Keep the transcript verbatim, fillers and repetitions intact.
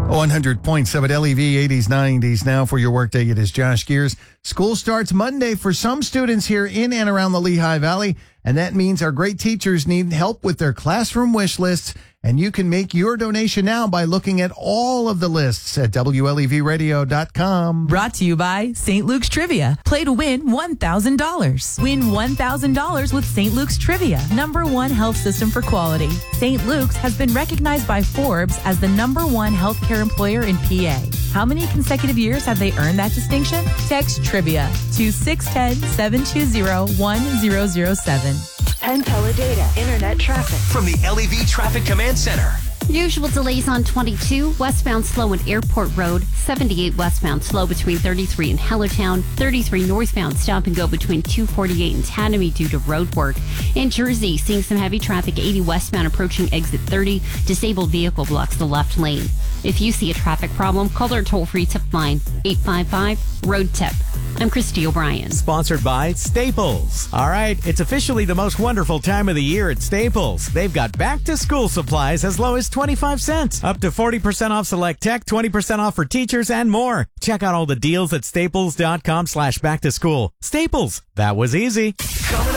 one hundred point seven L E V, eighties, nineties. Now for your workday, it is Josh Gears. School starts Monday for some students here in and around the Lehigh Valley, and that means our great teachers need help with their classroom wish lists, and you can make your donation now by looking at all of the lists at W L E V radio dot com. Brought to you by Saint Luke's Trivia. Play to win one thousand dollars. Win one thousand dollars with Saint Luke's Trivia, number one health system for quality. Saint Luke's has been recognized by Forbes as the number one healthcare employer in P A. How many consecutive years have they earned that distinction? Text Trivia to six one zero, seven two zero, one zero zero seven. Penn Teledata Internet Traffic from the L E V Traffic Command Center. Usual delays on twenty-two, westbound slow at Airport Road, seventy-eight westbound slow between thirty-three and Hellertown, thirty-three northbound stop and go between two forty-eight and Tanamy due to road work. In Jersey, seeing some heavy traffic, eighty westbound approaching exit thirty, disabled vehicle blocks the left lane. If you see a traffic problem, call our toll-free tip line, eight five five, road tip. I'm Christy O'Brien. Sponsored by Staples. All right, it's officially the most wonderful time of the year at Staples. They've got back-to-school supplies as low as twenty-five cents. Up to forty percent off select tech, twenty percent off for teachers, and more. Check out all the deals at staples dot com slash back to school. Staples, that was easy. Coming